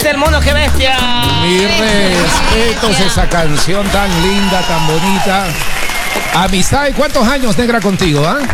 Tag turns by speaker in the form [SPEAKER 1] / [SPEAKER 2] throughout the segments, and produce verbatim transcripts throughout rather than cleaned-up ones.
[SPEAKER 1] dice el mono, qué bestia.
[SPEAKER 2] Mis respetos, esa canción tan linda, tan bonita. Amistad, ¿cuántos años, negra, contigo, ah?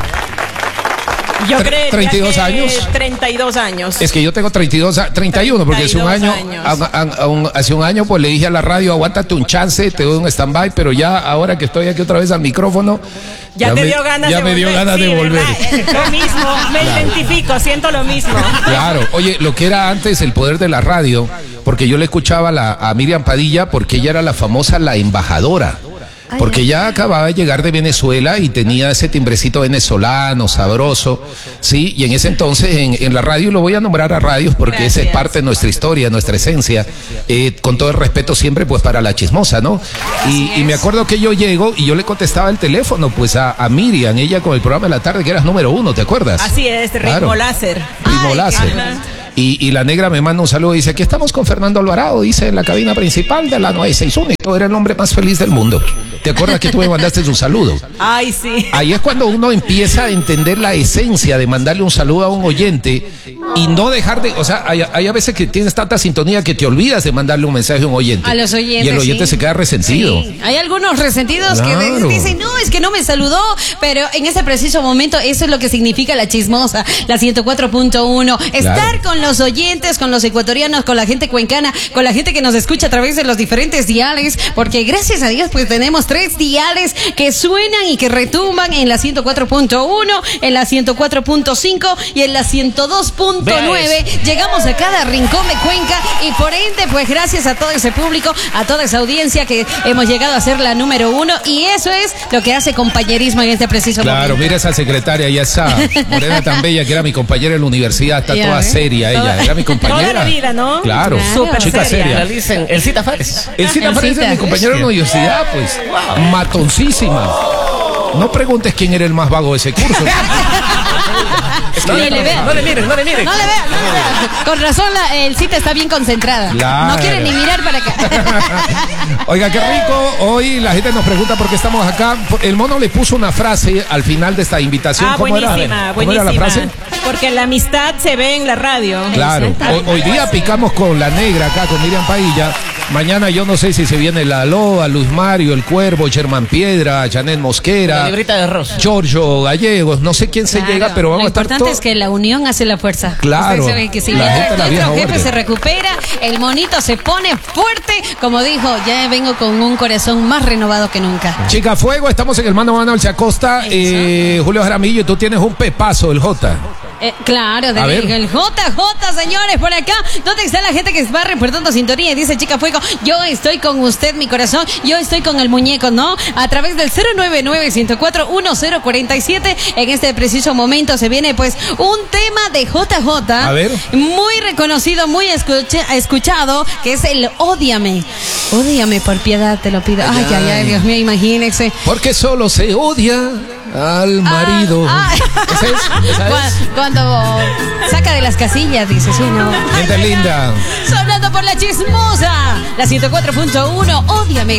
[SPEAKER 1] Yo creo
[SPEAKER 2] ¿treinta y dos años?
[SPEAKER 1] treinta y dos años.
[SPEAKER 2] Es que yo tengo treinta y dos, treinta y uno, porque hace un año, a, a, a un, hace un año pues le dije a la radio, aguántate un chance, te doy un stand-by, pero ya ahora que estoy aquí otra vez al micrófono,
[SPEAKER 1] ya, ya te me, dio ganas
[SPEAKER 2] ya
[SPEAKER 1] de
[SPEAKER 2] me
[SPEAKER 1] volver.
[SPEAKER 2] dio ganas sí, de volver.
[SPEAKER 1] Lo mismo, me claro. identifico, siento lo mismo.
[SPEAKER 2] Claro, oye, lo que era antes el poder de la radio, porque yo le escuchaba a, la, a Miriam Padilla, porque ella era la famosa La Embajadora. Porque ya acababa de llegar de Venezuela y tenía ese timbrecito venezolano, sabroso, ¿sí? Y en ese entonces en, en la radio, lo voy a nombrar a radios porque Gracias. Esa es parte de nuestra historia, nuestra esencia, eh, con todo el respeto siempre pues para la chismosa, ¿no? Y, y me acuerdo que yo llego y yo le contestaba el teléfono pues a, a Miriam, ella con el programa de la tarde que eras número uno, ¿te acuerdas?
[SPEAKER 1] Así es, Ritmo claro. Láser.
[SPEAKER 2] Ritmo
[SPEAKER 1] Ay,
[SPEAKER 2] Láser. Y, y la negra me manda un saludo y dice, aquí estamos con Fernando Alvarado, dice, en la cabina principal de la nueve sesenta y uno, y todo era el hombre más feliz del mundo. ¿Te acuerdas que tú me mandaste un saludo?
[SPEAKER 1] Ay, sí.
[SPEAKER 2] Ahí es cuando uno empieza a entender la esencia de mandarle un saludo a un oyente y no dejar de, o sea, hay, hay a veces que tienes tanta sintonía que te olvidas de mandarle un mensaje a un oyente.
[SPEAKER 3] A los oyentes.
[SPEAKER 2] Y el oyente
[SPEAKER 3] sí.
[SPEAKER 2] se queda resentido.
[SPEAKER 3] Sí. Hay algunos resentidos
[SPEAKER 2] claro.
[SPEAKER 3] que dicen, no, es que no me saludó, pero en ese preciso momento eso es lo que significa la chismosa, la ciento cuatro punto uno. Estar claro. con los oyentes, con los ecuatorianos, con la gente cuencana, con la gente que nos escucha a través de los diferentes diales, porque gracias a Dios pues tenemos tres diales que suenan y que retumban en la ciento cuatro punto uno, en la ciento cuatro punto cinco y en la ciento dos punto nueve. Llegamos a cada rincón de Cuenca y por ende pues gracias a todo ese público, a toda esa audiencia que hemos llegado a ser la número uno, y eso es lo que hace compañerismo en este preciso
[SPEAKER 2] claro,
[SPEAKER 3] momento.
[SPEAKER 2] Claro, mira esa secretaria y esa morena tan bella que era mi compañera en la universidad, está ya, toda ¿eh? seria ella,
[SPEAKER 1] toda,
[SPEAKER 2] era mi compañera.
[SPEAKER 1] Toda la vida, ¿no?
[SPEAKER 2] Claro,
[SPEAKER 3] claro.
[SPEAKER 2] Súper chica seria. seria.
[SPEAKER 1] Le dicen el Cita Fares.
[SPEAKER 2] El Cita Fares es mi compañero en la universidad, pues. Wow. Matoncísima. No preguntes quién era el más vago de ese curso.
[SPEAKER 1] Es que no, le no, vean. no le miren, no le miren.
[SPEAKER 3] No le vean, no le vean. Con razón la, el Cita está bien concentrada. Claro. No quiere ni mirar para acá.
[SPEAKER 2] Oiga, qué rico. Hoy la gente nos pregunta por qué estamos acá. El mono le puso una frase al final de esta invitación.
[SPEAKER 1] Ah,
[SPEAKER 2] ¿Cómo
[SPEAKER 1] buenísima,
[SPEAKER 2] era? ¿Cómo
[SPEAKER 1] buenísima.
[SPEAKER 2] era la frase?
[SPEAKER 1] Porque la amistad se ve en la radio.
[SPEAKER 2] Claro. Hoy, hoy día picamos con la negra acá, con Miriam Padilla. Mañana yo no sé si se viene la Loa, Luis Mario, El Cuervo, Germán Piedra, Janet Mosquera,
[SPEAKER 1] la librita de arroz,
[SPEAKER 2] Giorgio Gallegos, no sé quién claro. se llega, pero vamos
[SPEAKER 3] Lo
[SPEAKER 2] a estar
[SPEAKER 3] importante
[SPEAKER 2] todo...
[SPEAKER 3] es que la unión hace la fuerza.
[SPEAKER 2] Claro.
[SPEAKER 3] Usted sabe que si
[SPEAKER 2] la
[SPEAKER 3] ya
[SPEAKER 2] gente,
[SPEAKER 3] nuestro jefe
[SPEAKER 2] orden.
[SPEAKER 3] se recupera, el monito se pone fuerte, como dijo, ya vengo con un corazón más renovado que nunca.
[SPEAKER 2] Chica Fuego, estamos en el mano a mano del Chacosta, eh, Julio Jaramillo, tú tienes un pepazo, el J.
[SPEAKER 3] Eh, claro, de el J J, señores, por acá. ¿Dónde está la gente que va reportando sintonía? Y dice Chica Fuego, yo estoy con usted, mi corazón, yo estoy con el muñeco, ¿no? A través del cero nueve nueve, uno cero cuatro, uno cero cuatro siete. En este preciso momento se viene pues un tema de J J.
[SPEAKER 2] A ver.
[SPEAKER 3] Muy reconocido, muy escucha, escuchado, que es el Ódiame. Ódiame, por piedad te lo pido. Ay, ay, ay, ay, Dios mío, imagínense.
[SPEAKER 2] Porque solo se odia al marido.
[SPEAKER 3] Ah, ah.
[SPEAKER 2] ¿Esa es? ¿Esa es?
[SPEAKER 3] Cuando saca de las casillas, dice, sí, no.
[SPEAKER 2] Gente
[SPEAKER 3] ay,
[SPEAKER 2] linda.
[SPEAKER 3] Sonando por la chismosa, la ciento cuatro punto uno, Ódiame.